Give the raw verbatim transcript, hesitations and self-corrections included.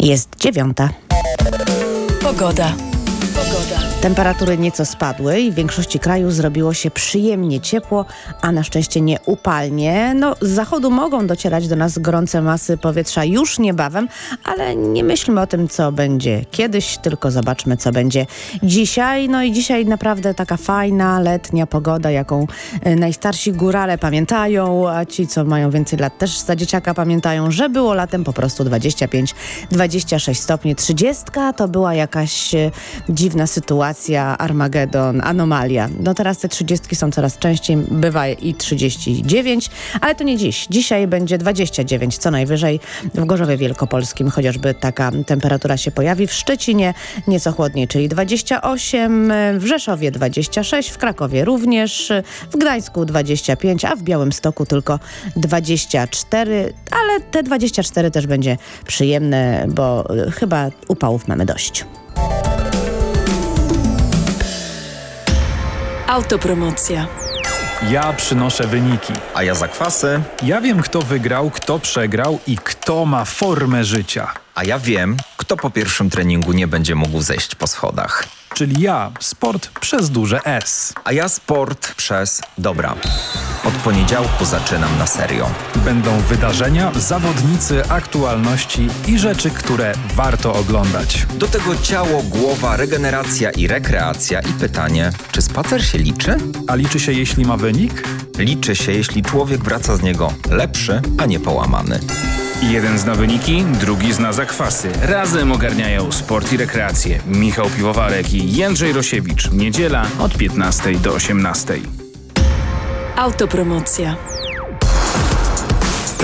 Jest dziewiąta. Pogoda. Pogoda. Temperatury nieco spadły i w większości kraju zrobiło się przyjemnie ciepło, a na szczęście nie upalnie. No, z zachodu mogą docierać do nas gorące masy powietrza już niebawem, ale nie myślmy o tym, co będzie kiedyś, tylko zobaczmy, co będzie dzisiaj. No i dzisiaj naprawdę taka fajna, letnia pogoda, jaką najstarsi górale pamiętają, a ci, co mają więcej lat, też za dzieciaka pamiętają, że było latem po prostu dwadzieścia pięć dwadzieścia sześć stopni. Trzydziestka to była jakaś dziwna sytuacja, Armagedon, anomalia. No teraz te trzydziestki są coraz częściej, bywa i trzydzieści dziewięć, ale to nie dziś. Dzisiaj będzie dwadzieścia dziewięć, co najwyżej w Gorzowie Wielkopolskim, chociażby taka temperatura się pojawi. W Szczecinie nieco chłodniej, czyli dwadzieścia osiem, w Rzeszowie dwadzieścia sześć, w Krakowie również, w Gdańsku dwadzieścia pięć, a w Białymstoku tylko dwadzieścia cztery, ale te dwadzieścia cztery też będzie przyjemne, bo chyba upałów mamy dość. Autopromocja. Ja przynoszę wyniki. A ja zakwasy. Ja wiem, kto wygrał, kto przegrał i kto ma formę życia. A ja wiem, kto po pierwszym treningu nie będzie mógł zejść po schodach. Czyli ja, sport przez duże S. A ja sport przez dobra. Od poniedziałku zaczynam na serio. Będą wydarzenia, zawodnicy, aktualności i rzeczy, które warto oglądać. Do tego ciało, głowa, regeneracja i rekreacja i pytanie, czy spacer się liczy? A liczy się, jeśli ma wynik? Liczy się, jeśli człowiek wraca z niego lepszy, a nie połamany. Jeden zna wyniki, drugi zna zakwasy. Razem ogarniają sport i rekreację. Michał Piwowarek i Jędrzej Rosiewicz. Niedziela od piętnastej do osiemnastej. Autopromocja.